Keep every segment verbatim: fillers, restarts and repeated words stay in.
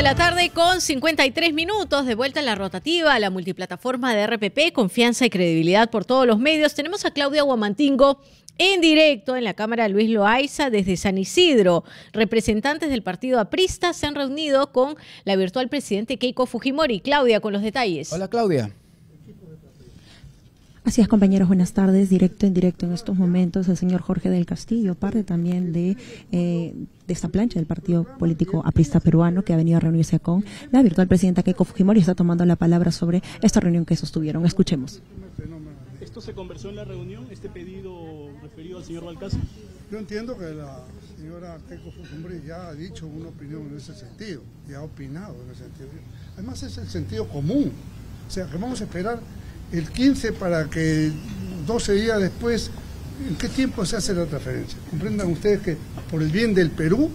de la tarde con cincuenta y tres minutos, de vuelta en la rotativa, la multiplataforma de R P P, confianza y credibilidad por todos los medios. Tenemos a Claudia Huamantingo en directo en la Cámara Luis Loaiza desde San Isidro. Representantes del partido aprista se han reunido con la virtual presidente Keiko Fujimori. Claudia, con los detalles. Hola, Claudia. Así es, compañeros, buenas tardes. Directo en directo en estos momentos el señor Jorge del Castillo, parte también de, eh, de esta plancha del partido político aprista peruano, que ha venido a reunirse con la virtual presidenta Keiko Fujimori, está tomando la palabra sobre esta reunión que sostuvieron. Escuchemos. ¿Esto se conversó en la reunión, este pedido referido al señor Balcázar? Yo entiendo que la señora Keiko Fujimori ya ha dicho una opinión en ese sentido, ya ha opinado en ese sentido. Además es el sentido común, o sea que vamos a esperar el quince para que doce días después, ¿en qué tiempo se hace la transferencia? Comprendan ustedes que por el bien del Perú,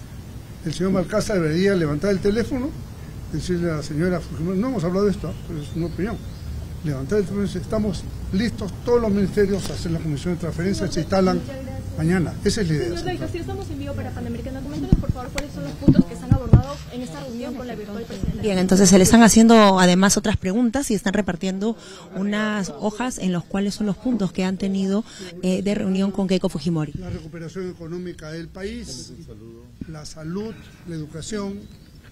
el señor Balcázar debería levantar el teléfono, decirle a la señora Fujimori, no hemos hablado de esto, pero es una opinión, levantar el teléfono y decir, estamos listos todos los ministerios a hacer la comisión de transferencia, se instalan mañana. Esa es la idea. Señor Castillo, estamos en vivo para Panamericana. Coméntanos, por favor, cuáles son los puntos que se han abordado en esta reunión con la virtual presidenta. Bien, entonces se le están haciendo además otras preguntas y están repartiendo unas hojas en los cuales son los puntos que han tenido eh, de reunión con Keiko Fujimori. La recuperación económica del país, la salud, la educación,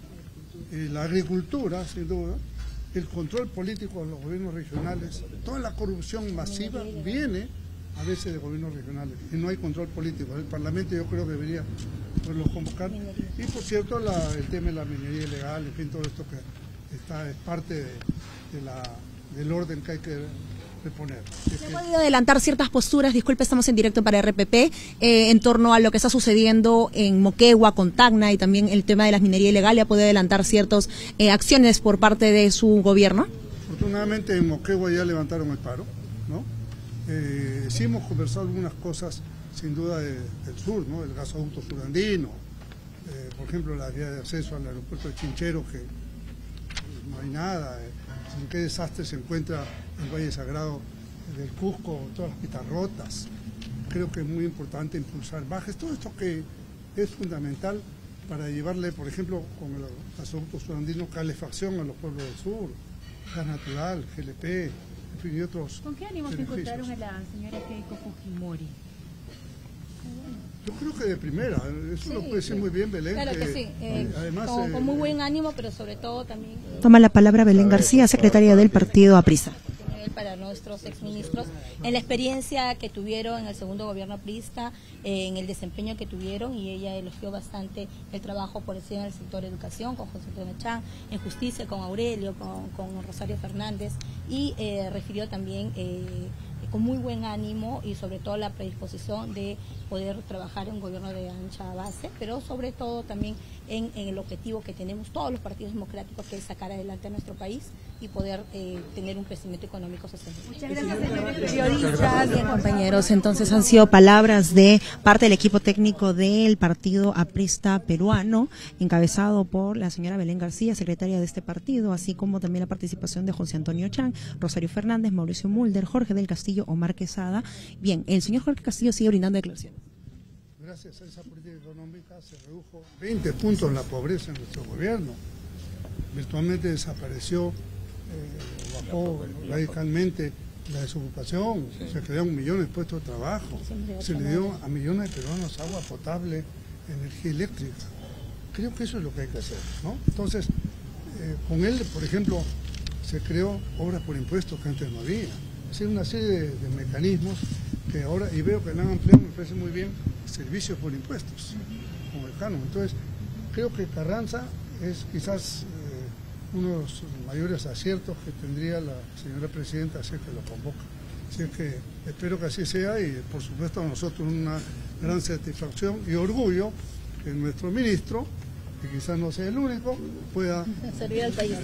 eh, la agricultura, sin duda, el control político de los gobiernos regionales, toda la corrupción masiva viene a veces de gobiernos regionales y no hay control político. El Parlamento yo creo que debería poderlos convocar. Y por cierto, la, el tema de la minería ilegal, en fin, todo esto que está es parte de, de la, del orden que hay que reponer. Se han podido adelantar ciertas posturas, disculpe, estamos en directo para R P P, eh, en torno a lo que está sucediendo en Moquegua con Tacna y también el tema de la minería ilegal. ¿Ya puede adelantar ciertas eh, acciones por parte de su gobierno? Afortunadamente en Moquegua ya levantaron el paro, ¿no? Eh, sí hemos conversado algunas cosas, sin duda, de, del sur, ¿no? El gasoducto surandino, eh, por ejemplo, la vía de acceso al aeropuerto de Chinchero, que no hay nada, eh, en qué desastre se encuentra el Valle Sagrado del Cusco, todas las pistas rotas. Creo que es muy importante impulsar bajes, todo esto que es fundamental para llevarle, por ejemplo, con el gasoducto surandino, calefacción a los pueblos del sur, gas natural, G L P, en fin, y otros. ¿Con qué ánimo se encontraron a la señora Keiko Fujimori? Yo creo que de primera, eso sí, lo puede decir sí. Muy bien Belén. Claro que, que sí, eh, además, con, eh, con muy buen ánimo, pero sobre todo también... Eh, Toma la palabra Belén García, secretaria del partido aprista. Para nuestros exministros, en la experiencia que tuvieron en el segundo gobierno aprista, eh, en el desempeño que tuvieron, y ella elogió bastante el trabajo por decir en el sector de educación, con José Antonio Chang, en justicia con Aurelio, con, con Rosario Fernández, y eh, refirió también eh, con muy buen ánimo y sobre todo la predisposición de poder trabajar en un gobierno de ancha base, pero sobre todo también en, en el objetivo que tenemos todos los partidos democráticos, que es sacar adelante a nuestro país y poder eh, tener un crecimiento económico sostenible. Muchas gracias, señores periodistas. Bien, compañeros, entonces han sido palabras de parte del equipo técnico del partido aprista peruano, encabezado por la señora Belén García, secretaria de este partido, así como también la participación de José Antonio Chang, Rosario Fernández, Mauricio Mulder, Jorge del Castillo, Omar Quesada. Bien, el señor Jorge Castillo sigue brindando declaraciones. Gracias a esa política económica se redujo veinte puntos la pobreza en nuestro gobierno. Virtualmente desapareció, eh, bajó radicalmente la desocupación, se crearon millones de puestos de trabajo, se le dio a millones de peruanos agua potable, energía eléctrica. Creo que eso es lo que hay que hacer, ¿no? Entonces, eh, con él, por ejemplo, se creó obras por impuestos que antes no había. Es decir, una serie de, de mecanismos que ahora, y veo que la han ampliado, me parece muy bien, servicios por impuestos, como el canon. Entonces, creo que Carranza es quizás eh, uno de los mayores aciertos que tendría la señora presidenta, así que lo convoca. Así que espero que así sea y, por supuesto, a nosotros una gran satisfacción y orgullo que nuestro ministro, que quizás no sea el único, pueda servir al país.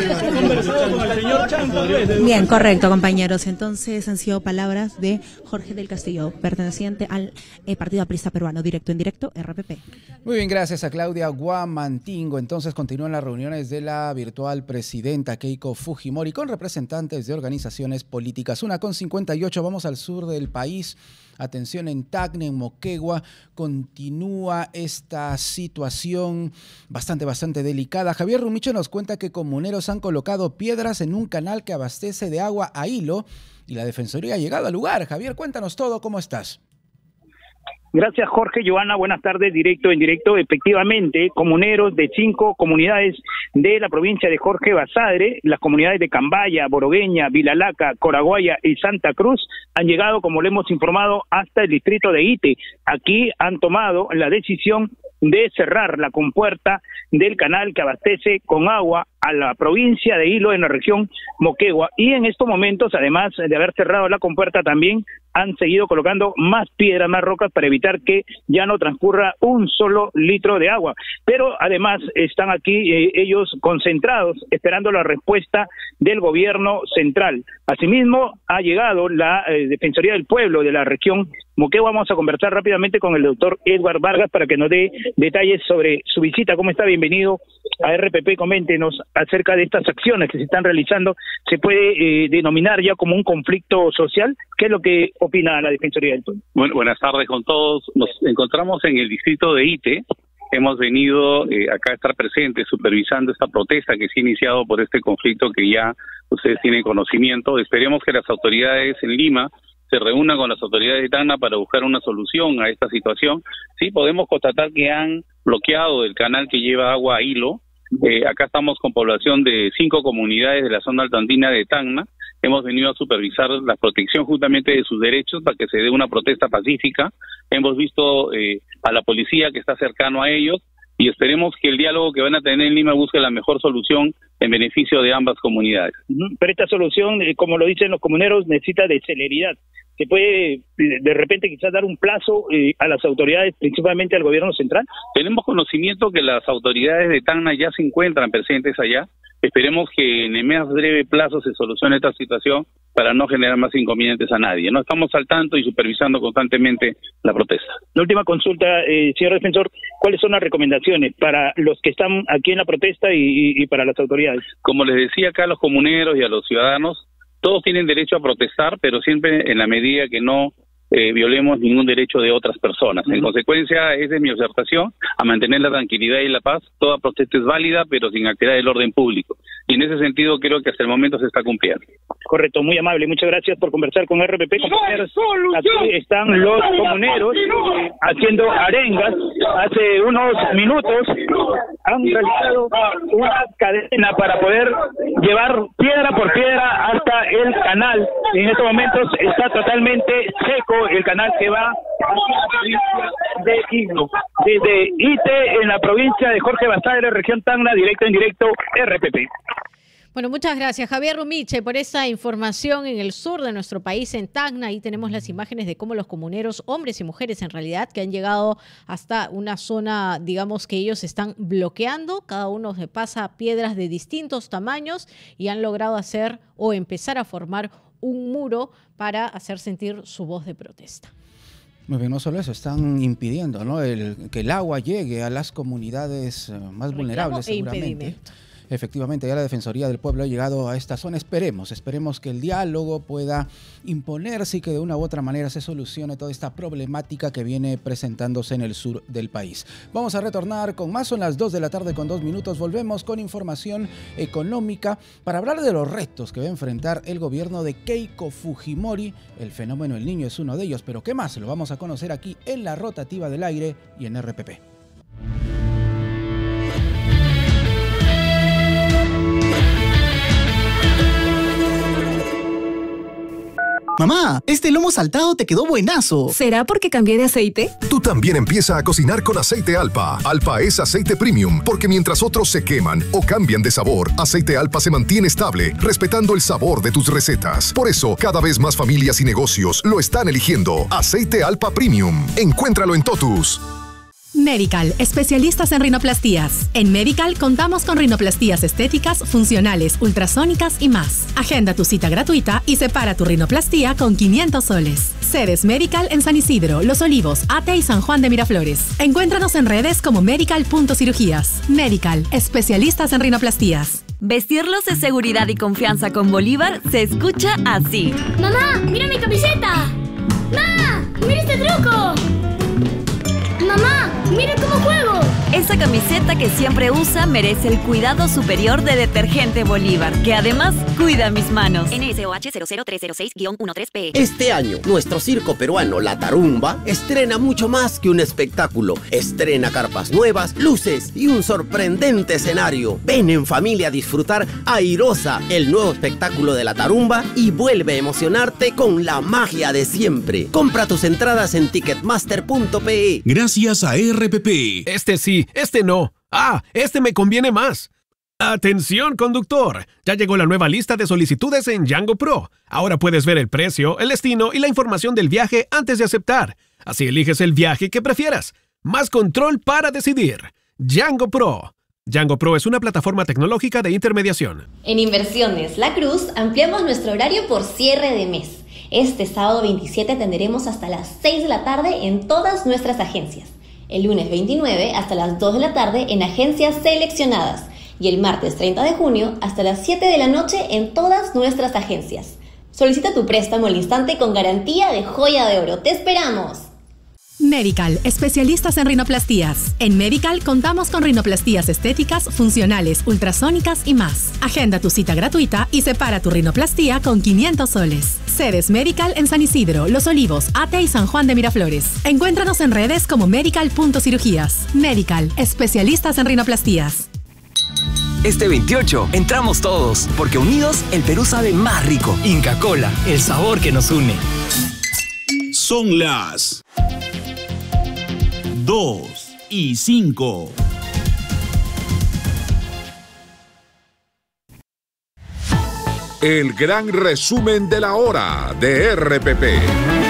Bien, correcto, compañeros. Entonces han sido palabras de Jorge del Castillo, perteneciente al eh, Partido Aprista Peruano, directo en directo, R P P. Muy bien, gracias a Claudia Huamantingo. Entonces continúan las reuniones de la virtual presidenta Keiko Fujimori con representantes de organizaciones políticas. Una con cincuenta y ocho, vamos al sur del país. Atención, en Tacna, en Moquegua, continúa esta situación bastante, bastante delicada. Javier Rumiche nos cuenta que comuneros han colocado piedras en un canal que abastece de agua a Hilo y la Defensoría ha llegado al lugar. Javier, cuéntanos todo, ¿cómo estás? Gracias, Jorge. Joana, buenas tardes, directo en directo. Efectivamente, comuneros de cinco comunidades de la provincia de Jorge Basadre, las comunidades de Cambaya, Borogueña, Vilalaca, Coraguaya y Santa Cruz, han llegado, como le hemos informado, hasta el distrito de Ite. Aquí han tomado la decisión de cerrar la compuerta del canal que abastece con agua a la provincia de Hilo en la región Moquegua, y en estos momentos, además de haber cerrado la compuerta, también han seguido colocando más piedras, más rocas para evitar que ya no transcurra un solo litro de agua. Pero además están aquí eh, ellos concentrados esperando la respuesta del gobierno central. Asimismo ha llegado la eh, Defensoría del Pueblo de la región Moquegua. Vamos a conversar rápidamente con el doctor Edward Vargas para que nos dé detalles sobre su visita. ¿Cómo está? Bienvenido a R P P. Coméntenos acerca de estas acciones que se están realizando. ¿Se puede eh, denominar ya como un conflicto social? ¿Qué es lo que opina la Defensoría del Pueblo? Bueno, buenas tardes con todos. Nos encontramos en el distrito de Ite. Hemos venido eh, acá a estar presentes supervisando esta protesta que se ha iniciado por este conflicto que ya ustedes tienen conocimiento. Esperemos que las autoridades en Lima se reúnan con las autoridades de Tacna para buscar una solución a esta situación. Sí, podemos constatar que han bloqueado el canal que lleva agua a Hilo. Eh, acá estamos con población de cinco comunidades de la zona altandina de Tacna. Hemos venido a supervisar la protección justamente de sus derechos para que se dé una protesta pacífica. Hemos visto eh, a la policía que está cercano a ellos y esperemos que el diálogo que van a tener en Lima busque la mejor solución en beneficio de ambas comunidades. Pero esta solución, eh, como lo dicen los comuneros, necesita de celeridad. ¿Se puede de repente quizás dar un plazo eh, a las autoridades, principalmente al gobierno central? Tenemos conocimiento que las autoridades de Tacna ya se encuentran presentes allá. Esperemos que en el más breve plazo se solucione esta situación para no generar más inconvenientes a nadie. No estamos al tanto y supervisando constantemente la protesta. La última consulta, eh, señor defensor, ¿cuáles son las recomendaciones para los que están aquí en la protesta y, y, y para las autoridades? Como les decía acá a los comuneros y a los ciudadanos, todos tienen derecho a protestar, pero siempre en la medida que no eh, violemos ningún derecho de otras personas. En consecuencia, esa es mi observación, a mantener la tranquilidad y la paz. Toda protesta es válida, pero sin alterar el orden público. Y en ese sentido creo que hasta el momento se está cumpliendo. Correcto, muy amable. Muchas gracias por conversar con R P P. Compañeros, aquí están los comuneros eh, haciendo arengas. Hace unos minutos han realizado una cadena para poder llevar piedra por piedra hasta el canal. En estos momentos está totalmente seco el canal que va hacia la provincia de Hilo. Desde Ite, en la provincia de Jorge Basadre, región Tacna, directo en directo, R P P. Bueno, muchas gracias, Javier Rumiche, por esa información en el sur de nuestro país, en Tacna. Ahí tenemos las imágenes de cómo los comuneros, hombres y mujeres en realidad, que han llegado hasta una zona, digamos, que ellos están bloqueando. Cada uno se pasa piedras de distintos tamaños y han logrado hacer o empezar a formar un muro para hacer sentir su voz de protesta. Muy bien, no solo eso, están impidiendo, ¿no?, el, que el agua llegue a las comunidades más vulnerables, seguramente. Efectivamente, ya la Defensoría del Pueblo ha llegado a esta zona. Esperemos, esperemos que el diálogo pueda imponerse y que de una u otra manera se solucione toda esta problemática que viene presentándose en el sur del país. Vamos a retornar con más, son las dos de la tarde con dos minutos. Volvemos con información económica para hablar de los retos que va a enfrentar el gobierno de Keiko Fujimori. El fenómeno del niño es uno de ellos, pero ¿qué más? Lo vamos a conocer aquí en la rotativa del aire y en R P P. Mamá, este lomo saltado te quedó buenazo. ¿Será porque cambié de aceite? Tú también empieza a cocinar con aceite Alpa. Alpa es aceite premium, porque mientras otros se queman o cambian de sabor, aceite Alpa se mantiene estable, respetando el sabor de tus recetas. Por eso, cada vez más familias y negocios lo están eligiendo. Aceite Alpa Premium. Encuéntralo en Totus. Medical, especialistas en rinoplastías. En Medical contamos con rinoplastías estéticas, funcionales, ultrasónicas y más. Agenda tu cita gratuita y separa tu rinoplastía con quinientos soles. Sedes Medical en San Isidro, Los Olivos, Ate y San Juan de Miraflores. Encuéntranos en redes como medical punto cirugías. Medical, especialistas en rinoplastías. Vestirlos de seguridad y confianza con Bolívar se escucha así. ¡Mamá, mira mi camiseta! ¡Ma! ¡Mira este truco! ¡Mamá! ¡Mira cómo juego! Esa camiseta que siempre usa merece el cuidado superior de Detergente Bolívar, que además cuida mis manos. N S O H cero cero tres cero seis guión trece P. Este año, nuestro circo peruano La Tarumba estrena mucho más que un espectáculo. Estrena carpas nuevas, luces y un sorprendente escenario. Ven en familia a disfrutar Airosa, el nuevo espectáculo de La Tarumba, y vuelve a emocionarte con la magia de siempre. Compra tus entradas en ticketmaster punto pe. Gracias a R P P. Este sí, este no. Ah, este me conviene más. ¡Atención, conductor! Ya llegó la nueva lista de solicitudes en Django Pro. Ahora puedes ver el precio, el destino y la información del viaje antes de aceptar. Así eliges el viaje que prefieras. Más control para decidir. Django Pro. Django Pro es una plataforma tecnológica de intermediación. En Inversiones La Cruz ampliamos nuestro horario por cierre de mes. Este sábado veintisiete atenderemos hasta las seis de la tarde en todas nuestras agencias. El lunes veintinueve hasta las dos de la tarde en agencias seleccionadas. Y el martes treinta de junio hasta las siete de la noche en todas nuestras agencias. Solicita tu préstamo al instante con garantía de joya de oro. ¡Te esperamos! Medical, especialistas en rinoplastías. En Medical contamos con rinoplastías estéticas, funcionales, ultrasónicas y más. Agenda tu cita gratuita y separa tu rinoplastía con quinientos soles. Sedes Medical en San Isidro, Los Olivos, Ate y San Juan de Miraflores. Encuéntranos en redes como medical punto cirugías. Medical, especialistas en rinoplastías. Este veintiocho entramos todos, porque unidos el Perú sabe más rico. Inca Kola, el sabor que nos une. Son las dos y cinco. El gran resumen de la hora de R P P.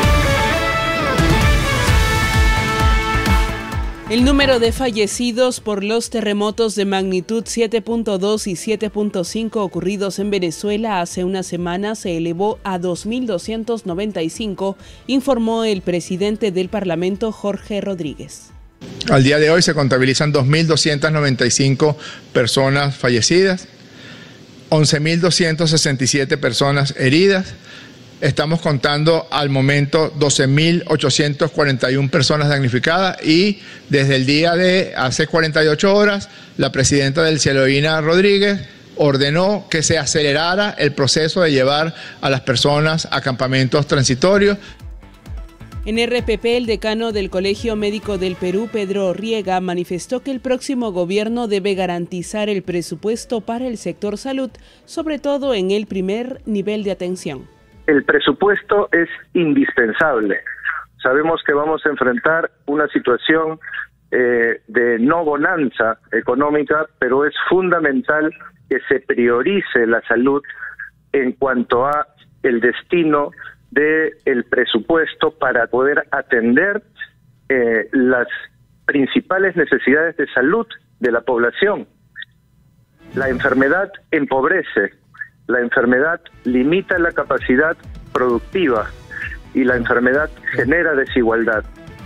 El número de fallecidos por los terremotos de magnitud siete punto dos y siete punto cinco ocurridos en Venezuela hace una semana se elevó a dos mil doscientos noventa y cinco, informó el presidente del Parlamento, Jorge Rodríguez. Al día de hoy se contabilizan dos mil doscientas noventa y cinco personas fallecidas, once mil doscientas sesenta y siete personas heridas. Estamos contando al momento doce mil ochocientas cuarenta y una personas damnificadas y desde el día de hace cuarenta y ocho horas la presidenta del Cielo-Ina Rodríguez ordenó que se acelerara el proceso de llevar a las personas a campamentos transitorios. En R P P, el decano del Colegio Médico del Perú, Pedro Riega, manifestó que el próximo gobierno debe garantizar el presupuesto para el sector salud, sobre todo en el primer nivel de atención. El presupuesto es indispensable. Sabemos que vamos a enfrentar una situación eh, de no bonanza económica, pero es fundamental que se priorice la salud en cuanto a el destino del presupuesto para poder atender eh, las principales necesidades de salud de la población. La enfermedad empobrece. La enfermedad limita la capacidad productiva y la enfermedad genera desigualdad.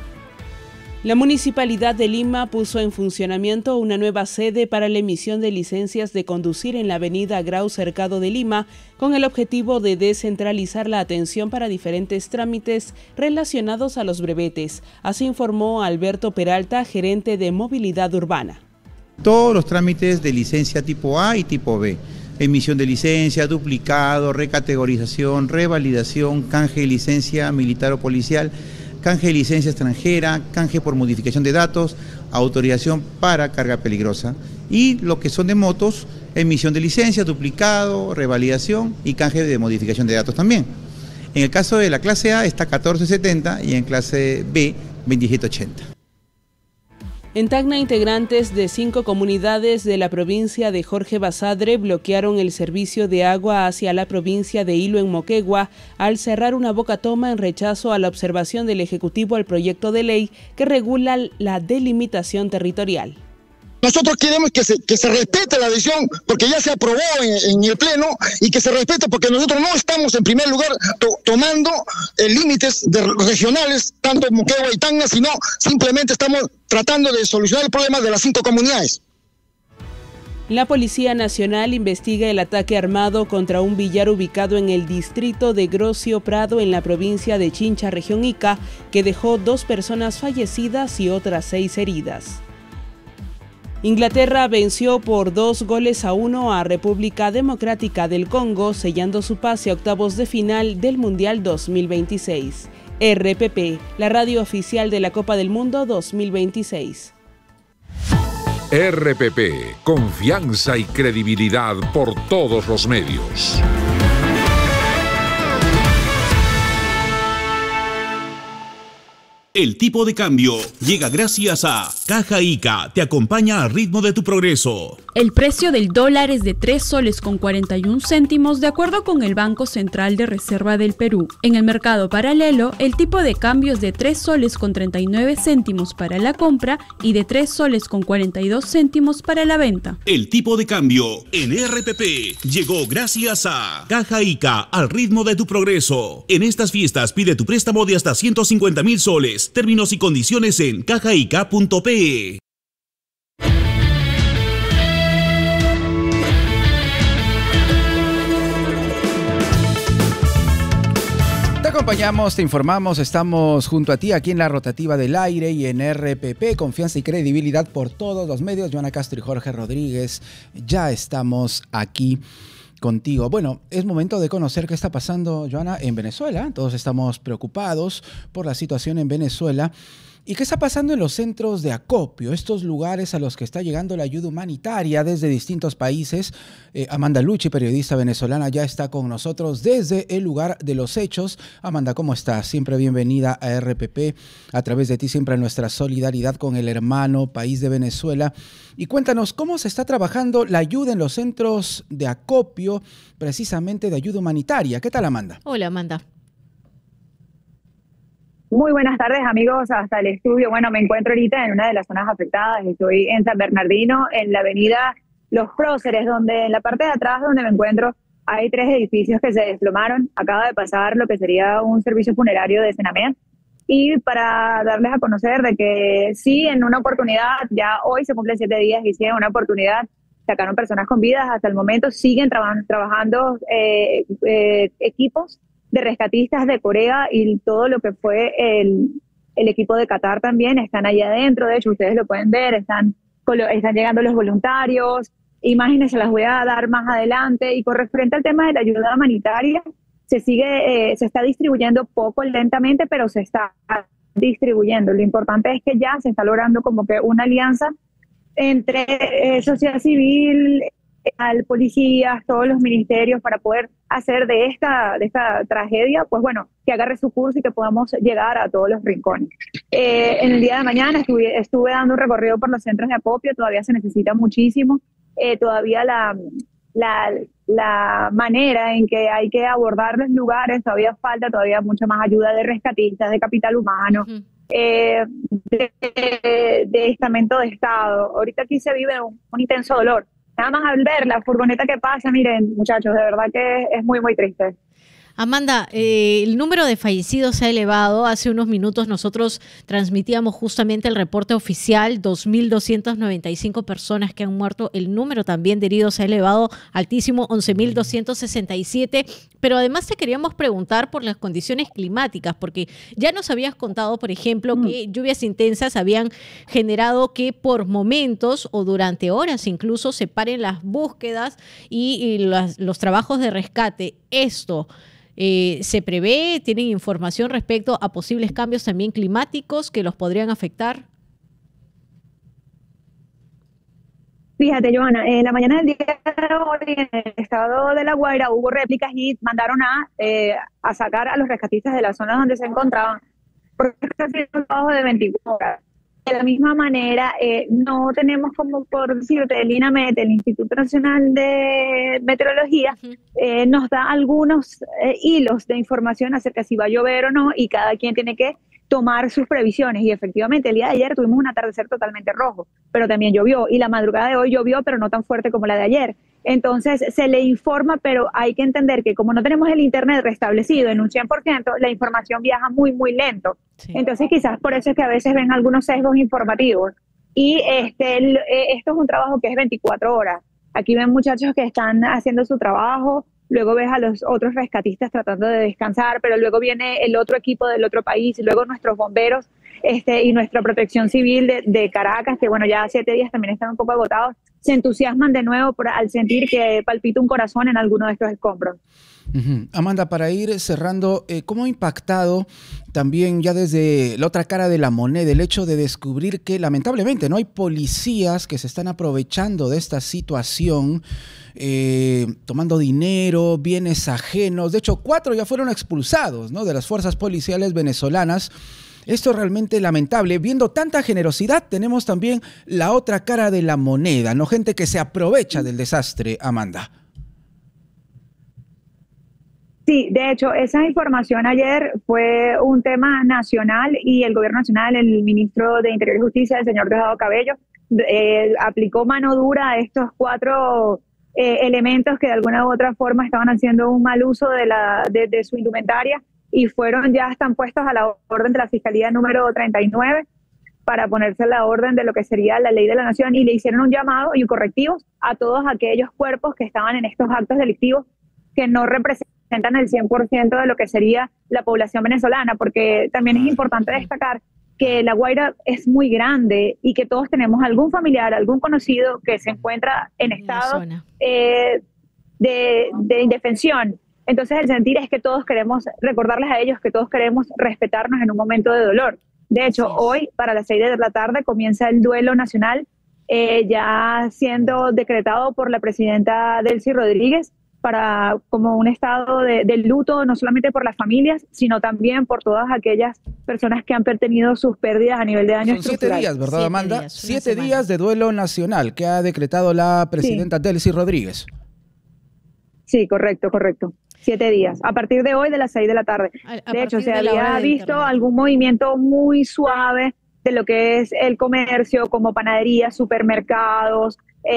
La Municipalidad de Lima puso en funcionamiento una nueva sede para la emisión de licencias de conducir en la avenida Grau Cercado de Lima, con el objetivo de descentralizar la atención para diferentes trámites relacionados a los brevetes. Así informó Alberto Peralta, gerente de Movilidad Urbana. Todos los trámites de licencia tipo A y tipo B. Emisión de licencia, duplicado, recategorización, revalidación, canje de licencia militar o policial, canje de licencia extranjera, canje por modificación de datos, autorización para carga peligrosa. Y lo que son de motos, emisión de licencia, duplicado, revalidación y canje de modificación de datos también. En el caso de la clase A está catorce setenta y en clase B veintisiete ochenta. En Tacna, integrantes de cinco comunidades de la provincia de Jorge Basadre bloquearon el servicio de agua hacia la provincia de Hilo en Moquegua al cerrar una bocatoma en rechazo a la observación del Ejecutivo al proyecto de ley que regula la delimitación territorial. Nosotros queremos que se, que se respete la decisión porque ya se aprobó en, en el Pleno y que se respete porque nosotros no estamos en primer lugar to, tomando eh, límites de, regionales, tanto en Moquegua y Tacna, sino simplemente estamos tratando de solucionar el problema de las cinco comunidades. La Policía Nacional investiga el ataque armado contra un billar ubicado en el distrito de Grocio Prado en la provincia de Chincha, región Ica, que dejó dos personas fallecidas y otras seis heridas. Inglaterra venció por dos goles a uno a República Democrática del Congo, sellando su pase a octavos de final del Mundial dos mil veintiséis. R P P, la radio oficial de la Copa del Mundo dos mil veintiséis. R P P, confianza y credibilidad por todos los medios. El tipo de cambio llega gracias a Caja Ica, te acompaña al ritmo de tu progreso. El precio del dólar es de tres soles con cuarenta y un céntimos de acuerdo con el Banco Central de Reserva del Perú. En el mercado paralelo, el tipo de cambio es de tres soles con treinta y nueve céntimos para la compra y de tres soles con cuarenta y dos céntimos para la venta. El tipo de cambio en R P P llegó gracias a Caja Ica, al ritmo de tu progreso. En estas fiestas pide tu préstamo de hasta ciento cincuenta mil soles. Términos y condiciones en cajaica punto pe. Te acompañamos, te informamos, estamos junto a ti aquí en la rotativa del aire y en R P P, confianza y credibilidad por todos los medios. Joana Castro y Jorge Rodríguez, ya estamos aquí contigo. Bueno, es momento de conocer qué está pasando, Joana, en Venezuela. Todos estamos preocupados por la situación en Venezuela. ¿Y qué está pasando en los centros de acopio, estos lugares a los que está llegando la ayuda humanitaria desde distintos países? Eh, Amanda Lucci, periodista venezolana, ya está con nosotros desde el lugar de los hechos. Amanda, ¿cómo estás? Siempre bienvenida a R P P. A través de ti siempre nuestra solidaridad con el hermano país de Venezuela. Y cuéntanos, ¿cómo se está trabajando la ayuda en los centros de acopio, precisamente de ayuda humanitaria? ¿Qué tal, Amanda? Hola, Amanda. Muy buenas tardes, amigos, hasta el estudio. Bueno, me encuentro ahorita en una de las zonas afectadas. Estoy en San Bernardino, en la avenida Los Próceres, donde en la parte de atrás donde me encuentro hay tres edificios que se desplomaron. Acaba de pasar lo que sería un servicio funerario de Senamea. Y para darles a conocer de que sí, en una oportunidad, ya hoy se cumplen siete días y sí, en una oportunidad sacaron personas con vidas. Hasta el momento siguen traba trabajando eh, eh, equipos de rescatistas de Corea y todo lo que fue el, el equipo de Qatar también, están allá adentro. De hecho, ustedes lo pueden ver, están, están llegando los voluntarios, imágenes se las voy a dar más adelante. Y con referente al tema de la ayuda humanitaria, se sigue, eh, se está distribuyendo poco, lentamente, pero se está distribuyendo. Lo importante es que ya se está logrando como que una alianza entre eh, sociedad civil, al policías, todos los ministerios, para poder hacer de esta, de esta tragedia, pues bueno, que agarre su curso y que podamos llegar a todos los rincones. Eh, en el día de mañana estuve, estuve dando un recorrido por los centros de acopio, todavía se necesita muchísimo, eh, todavía la, la, la manera en que hay que abordar los lugares, todavía falta, todavía mucha más ayuda de rescatistas, de capital humano, uh-huh. eh, de, de, de estamento de Estado. Ahorita aquí se vive un, un intenso dolor. Nada más al ver la furgoneta que pasa, miren, muchachos, de verdad que es muy, muy triste. Amanda, eh, el número de fallecidos se ha elevado. Hace unos minutos nosotros transmitíamos justamente el reporte oficial, dos mil doscientas noventa y cinco personas que han muerto. El número también de heridos se ha elevado altísimo, once mil doscientos sesenta y siete. Pero además te queríamos preguntar por las condiciones climáticas, porque ya nos habías contado, por ejemplo, mm. que lluvias intensas habían generado que por momentos o durante horas incluso se paren las búsquedas y, y las, los trabajos de rescate. Esto... Eh, ¿se prevé? ¿Tienen información respecto a posibles cambios también climáticos que los podrían afectar? Fíjate, Joana, en la mañana del día de hoy en el estado de La Guaira hubo réplicas y mandaron a, eh, a sacar a los rescatistas de la zona donde se encontraban, porque ha sido un trabajo de veinticuatro horas. De la misma manera, eh, no tenemos, como por decirte, el INAMET, el Instituto Nacional de Meteorología, uh-huh. eh, nos da algunos eh, hilos de información acerca de si va a llover o no, y cada quien tiene que tomar sus previsiones. Y efectivamente, el día de ayer tuvimos un atardecer totalmente rojo, pero también llovió, y la madrugada de hoy llovió, pero no tan fuerte como la de ayer. Entonces, se le informa, pero hay que entender que como no tenemos el internet restablecido en un cien por ciento, la información viaja muy, muy lento. Sí. Entonces, quizás por eso es que a veces ven algunos sesgos informativos. Y este, el, esto es un trabajo que es veinticuatro horas. Aquí ven muchachos que están haciendo su trabajo, luego ves a los otros rescatistas tratando de descansar, pero luego viene el otro equipo del otro país, y luego nuestros bomberos este, y nuestra protección civil de, de Caracas, que bueno, ya siete días también están un poco agotados, se entusiasman de nuevo por, al sentir que palpita un corazón en alguno de estos escombros. Uh-huh. Amanda, para ir cerrando, eh, ¿cómo ha impactado también ya desde la otra cara de la moneda el hecho de descubrir que lamentablemente no hay policías que se están aprovechando de esta situación, eh, tomando dinero, bienes ajenos? De hecho, cuatro ya fueron expulsados, ¿no?, de las fuerzas policiales venezolanas. Esto es realmente lamentable. Viendo tanta generosidad, tenemos también la otra cara de la moneda, ¿no? Gente que se aprovecha del desastre, Amanda. Sí, de hecho, esa información ayer fue un tema nacional y el gobierno nacional, el ministro de Interior y Justicia, el señor Diosdado Cabello, eh, aplicó mano dura a estos cuatro eh, elementos que de alguna u otra forma estaban haciendo un mal uso de, la, de, de su indumentaria, y fueron, ya están puestos a la orden de la Fiscalía número treinta y nueve para ponerse a la orden de lo que sería la ley de la nación, y le hicieron un llamado y correctivos a todos aquellos cuerpos que estaban en estos actos delictivos que no representan el cien por ciento de lo que sería la población venezolana, porque también es importante destacar que La Guaira es muy grande y que todos tenemos algún familiar, algún conocido que se encuentra en estado eh, de, de indefensión. Entonces el sentir es que todos queremos recordarles a ellos que todos queremos respetarnos en un momento de dolor. De hecho, sí, hoy para las seis de la tarde comienza el duelo nacional, eh, ya siendo decretado por la presidenta Delcy Rodríguez, para como un estado de, de luto, no solamente por las familias, sino también por todas aquellas personas que han tenido sus pérdidas a nivel de daño estructural. Son siete días, ¿verdad, siete Amanda? Días, siete días de duelo nacional que ha decretado la presidenta sí. Delcy Rodríguez. Sí, correcto, correcto. Siete días, a partir de hoy de las seis de la tarde. A, a de hecho, se de había visto internet. algún movimiento muy suave de lo que es el comercio, como panaderías, supermercados,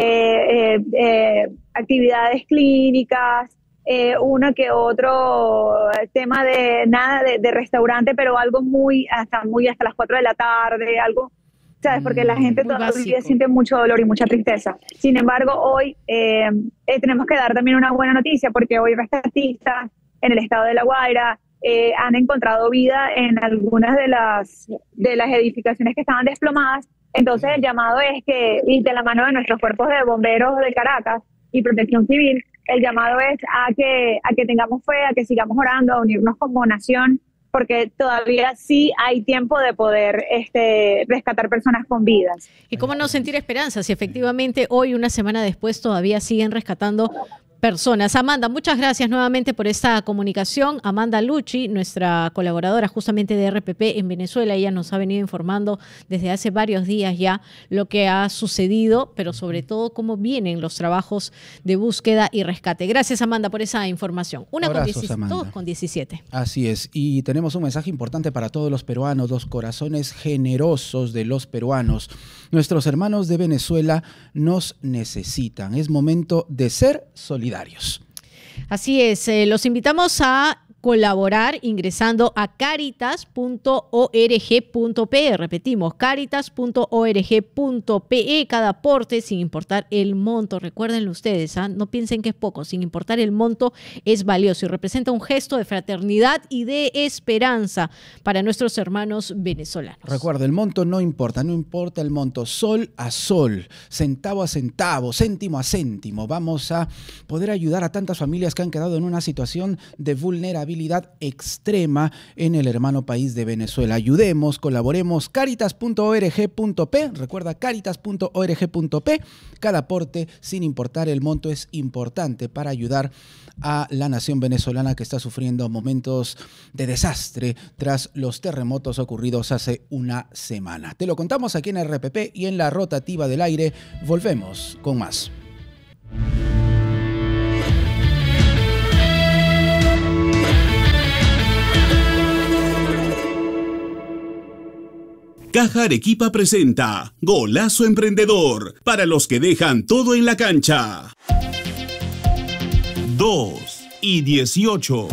eh, eh, eh, actividades clínicas, eh, uno que otro tema de nada de, de restaurante, pero algo muy hasta muy hasta las cuatro de la tarde, algo, ¿sabes? Porque la gente muy todavía básico. siente mucho dolor y mucha tristeza. Sin embargo, hoy eh, eh, tenemos que dar también una buena noticia, porque hoy rescatistas en el estado de La Guaira eh, han encontrado vida en algunas de las, de las edificaciones que estaban desplomadas. Entonces el llamado es que, y de la mano de nuestros cuerpos de bomberos de Caracas y Protección Civil, el llamado es a que, a que tengamos fe, a que sigamos orando, a unirnos como nación, porque todavía sí hay tiempo de poder este, rescatar personas con vidas. ¿Y cómo no sentir esperanza si efectivamente hoy, una semana después, todavía siguen rescatando personas? Amanda, muchas gracias nuevamente por esta comunicación. Amanda Lucci, nuestra colaboradora justamente de R P P en Venezuela, ella nos ha venido informando desde hace varios días ya lo que ha sucedido, pero sobre todo cómo vienen los trabajos de búsqueda y rescate. Gracias, Amanda, por esa información. Una Abrazos, con diecisiete, dos con diecisiete. Así es, y tenemos un mensaje importante para todos los peruanos, los corazones generosos de los peruanos. Nuestros hermanos de Venezuela nos necesitan. Es momento de ser solidarios. Así es, eh, los invitamos a colaborar ingresando a caritas punto org punto pe. Repetimos, caritas punto org punto pe. Cada aporte, sin importar el monto, recuérdenlo ustedes, ¿eh? No piensen que es poco, sin importar el monto es valioso y representa un gesto de fraternidad y de esperanza para nuestros hermanos venezolanos. Recuerda, el monto no importa, no importa el monto, sol a sol, centavo a centavo, céntimo a céntimo. Vamos a poder ayudar a tantas familias que han quedado en una situación de vulnerabilidad extrema en el hermano país de Venezuela. Ayudemos, colaboremos. caritas punto org punto pe. Recuerda, caritas punto org punto pe. Cada aporte, sin importar el monto, es importante para ayudar a la nación venezolana que está sufriendo momentos de desastre tras los terremotos ocurridos hace una semana. Te lo contamos aquí en R P P y en la rotativa del aire. Volvemos con más. Caja Arequipa presenta Golazo Emprendedor, para los que dejan todo en la cancha. dos y dieciocho.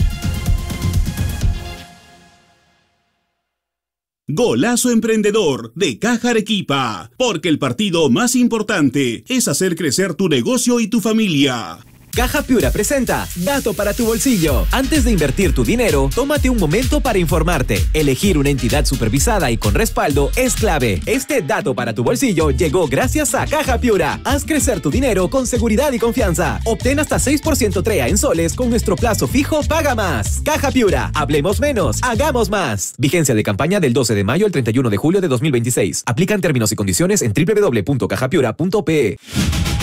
Golazo Emprendedor de Caja Arequipa, porque el partido más importante es hacer crecer tu negocio y tu familia. Caja Piura presenta Dato para tu bolsillo. Antes de invertir tu dinero, tómate un momento para informarte. Elegir una entidad supervisada y con respaldo es clave. Este Dato para tu bolsillo llegó gracias a Caja Piura. Haz crecer tu dinero con seguridad y confianza. Obtén hasta seis por ciento T R E A en soles con nuestro plazo fijo Paga Más. Caja Piura. Hablemos menos, hagamos más. Vigencia de campaña del doce de mayo al treinta y uno de julio de dos mil veintiséis. Aplican términos y condiciones en doble u doble u doble u punto caja piura punto pe e.